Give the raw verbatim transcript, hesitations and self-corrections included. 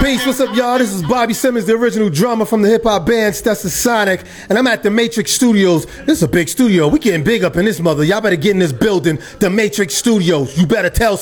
Peace, what's up, y'all? This is Bobby Simmons, the original drummer from the hip-hop band Stetsasonic, and I'm at the Matrix Studios. This is a big studio. We getting big up in this mother. Y'all better get in this building, the Matrix Studios. You better tell